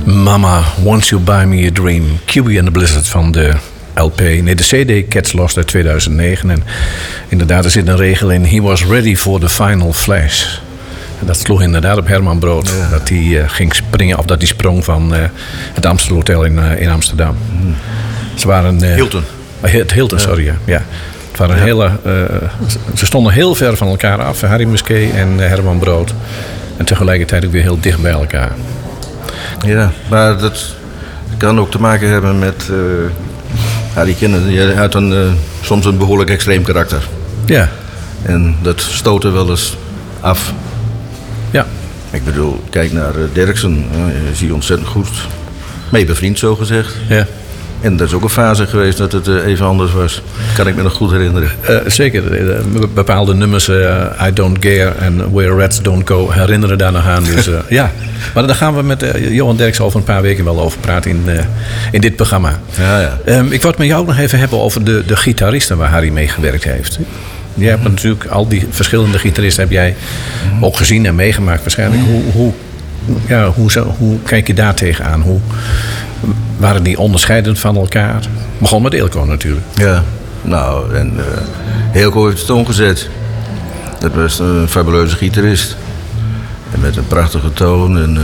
Mama, Won't You Buy Me a Dream. Kiwi and the Blizzard van de LP. Nee, de CD Cats Lost uit 2009. En inderdaad, er zit een regel in. He was ready for the final flash. En dat sloeg inderdaad op Herman Brood. Ja. Dat hij ging springen, of dat hij sprong van het Amstel Hotel in Amsterdam. Ze waren... Hilton. Het Hilton, sorry. Ja. Het waren hele... ze stonden heel ver van elkaar af. Harry Musquet en Herman Brood. En tegelijkertijd ook weer heel dicht bij elkaar. Ja, maar dat kan ook te maken hebben met... die kinderen had soms een behoorlijk extreem karakter. Ja. En dat stootte wel eens af. Ja. Ik bedoel, kijk naar Derksen. Je ziet ontzettend goed mee bevriend, zo gezegd. Ja. En dat is ook een fase geweest dat het even anders was. Kan ik me nog goed herinneren. Zeker. Bepaalde nummers, I Don't Care en Where Rats Don't Go, herinneren daar nog aan. Dus, ja. Maar daar gaan we met Johan Derksen over een paar weken wel over praten in dit programma. Ja. Ik wou het met jou ook nog even hebben over de gitaristen waar Harry mee gewerkt heeft. Je hebt natuurlijk al die verschillende gitaristen heb jij ook gezien en meegemaakt waarschijnlijk. Hoe kijk je daar tegenaan? Waren die onderscheidend van elkaar? Begon met Eelco natuurlijk. Ja, nou, en Eelco heeft het omgezet. Dat was een fabuleuze gitarist. En met een prachtige toon. En,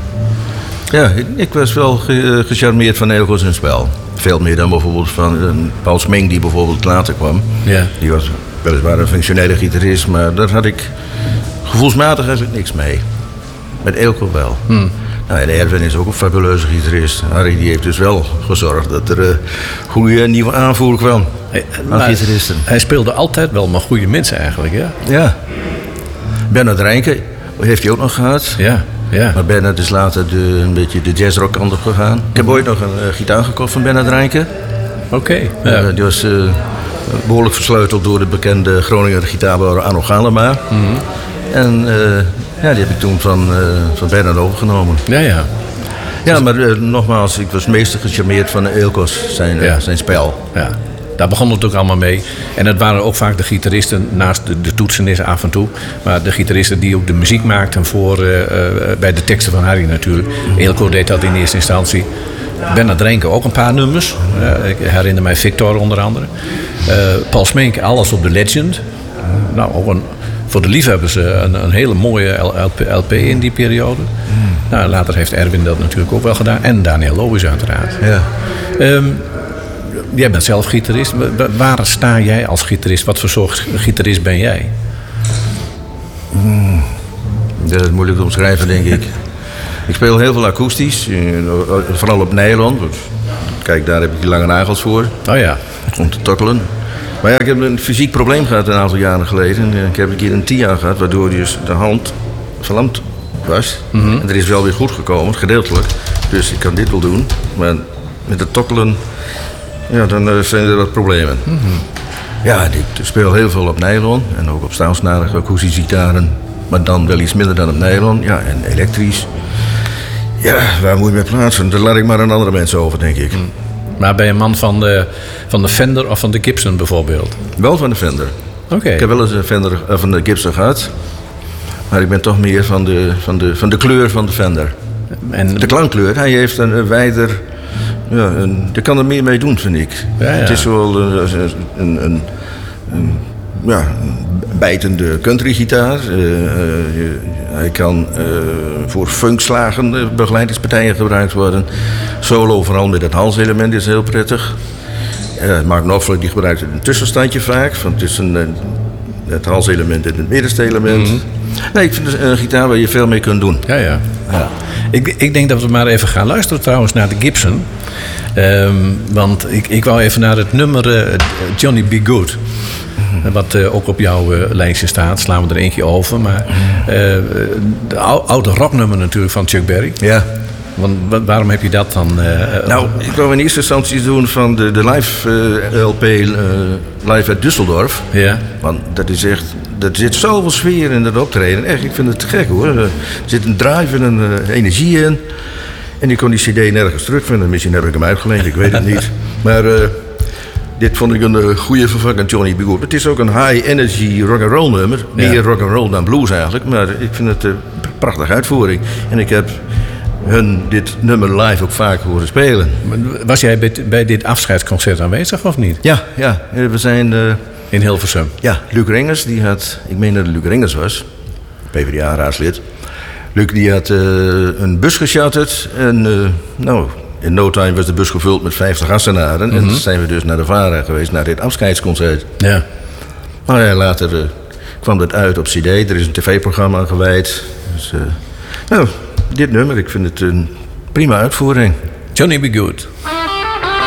ik was wel gecharmeerd van Eelco zijn spel. Veel meer dan bijvoorbeeld van Paul Smink, die bijvoorbeeld later kwam. Ja. Die was weliswaar een functionele gitarist, maar daar had ik gevoelsmatig eigenlijk niks mee. Met Eelco wel. Nou, en Erwin is ook een fabuleuze gitarist. Harry die heeft dus wel gezorgd dat er goede nieuwe aanvoer kwam aan gitaristen. Hij speelde altijd wel maar goede mensen eigenlijk, ja? Ja. Bernard Reinke heeft hij ook nog gehad. Ja. Maar Bernard is later een beetje de jazzrock kant op gegaan. Ik heb ooit nog een gitaar gekocht van Bernard Reinke. Oké. Ja. Die was behoorlijk versleuteld door de bekende Groninger gitaarbouwer Arno Galema. En die heb ik toen van Bernard overgenomen. Ja. Ja, maar nogmaals, ik was meestal gecharmeerd van Eelco's zijn spel. Ja. Daar begon het ook allemaal mee. En het waren ook vaak de gitaristen, naast de toetsenisten af en toe. Maar de gitaristen die ook de muziek maakten bij de teksten van Harry natuurlijk. Eelco deed dat in eerste instantie. Bernard Reinke ook een paar nummers. Ik herinner mij Victor onder andere. Paul Smink, alles op de Legend. Nou, ook voor de liefhebbers een hele mooie LP in die periode. Nou, later heeft Erwin dat natuurlijk ook wel gedaan. En Daniel Loewis uiteraard. Ja. Jij bent zelf gitarist. Waar sta jij als gitarist? Wat voor soort gitarist ben jij? Dat is moeilijk te omschrijven, denk ik. Ik speel heel veel akoestisch. Vooral op nylon. Kijk, daar heb ik die lange nagels voor. Oh ja. Om te tokkelen. Maar ja, ik heb een fysiek probleem gehad een aantal jaren geleden. Ik heb een keer een TIA gehad, waardoor dus de hand verlamd was. En er is wel weer goed gekomen, gedeeltelijk. Dus ik kan dit wel doen. Maar met het tokkelen, ja, dan zijn er wat problemen. Ja, ik speel heel veel op nylon. En ook op staalsnarige akoestische gitaren. Maar dan wel iets minder dan op nylon. Ja, en elektrisch. Ja, waar moet je mee plaatsen? Daar laat ik maar aan andere mensen over, denk ik. Maar ben je een man van de Fender of van de Gibson bijvoorbeeld? Wel van de Fender. Oké. Ik heb wel eens een Fender van de Gibson gehad. Maar ik ben toch meer van de kleur van de Fender. En de klankkleur. Hij heeft een wijder... Ja, je kan er meer mee doen, vind ik. Ja. Het is wel een bijtende countrygitaar. Hij kan voor funkslagen begeleidingspartijen gebruikt worden. Solo, vooral met het halselement, is heel prettig. Mark Knopfler die gebruikt een tussenstandje vaak. Van tussen het halselement en het middenste element. Nee, ik vind het een gitaar waar je veel mee kunt doen. Ja. Ik denk dat we maar even gaan luisteren trouwens naar de Gibson. Want ik wou even naar het nummer Johnny B. Good. Wat ook op jouw lijstje staat. Slaan we er eentje over. Maar de oude rocknummer natuurlijk van Chuck Berry. Ja. Want waarom heb je dat dan? Ik wou in eerste instantie doen van de live LP live uit Düsseldorf. Ja. Want dat is echt... Er zit zoveel sfeer in dat optreden. Echt, ik vind het te gek hoor. Er zit een drive en een energie in. En ik kon die cd nergens terugvinden. Misschien heb ik hem uitgeleend, ik weet het niet. Maar dit vond ik een goede vervanging Johnny B. Good. Het is ook een high energy rock'n'roll nummer. Meer rock'n'roll dan blues eigenlijk. Maar ik vind het een prachtige uitvoering. En ik heb hun dit nummer live ook vaak horen spelen. Was jij bij dit afscheidsconcert aanwezig of niet? Ja, we zijn... In Hilversum? Ja, Luc Rengers, die had... Ik meen dat het Luc Rengers was, PvdA-raadslid. Luc die had een bus gecharterd en in no time was de bus gevuld met 50 Assenaren. En dan zijn we dus naar de VARA geweest, naar dit afscheidsconcert. Ja. Maar ja, later kwam dat uit op CD. Er is een tv-programma gewijd. Dus, dit nummer, ik vind het een prima uitvoering. Johnny B. Good.